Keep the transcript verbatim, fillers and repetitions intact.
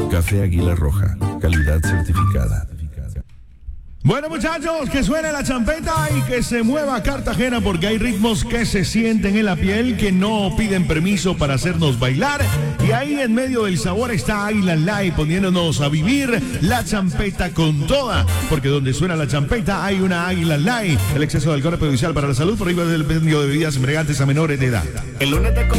Café Águila Roja, calidad certificada. Bueno, muchachos, que suene la champeta y que se mueva Cartagena, porque hay ritmos que se sienten en la piel, que no piden permiso para hacernos bailar. Y ahí en medio del sabor está Águila Live, poniéndonos a vivir la champeta con toda. Porque donde suena la champeta hay una Águila Live. El exceso de alcohol es perjudicial para la salud, por arriba del pendio de bebidas embriagantes a menores de edad. El lunes te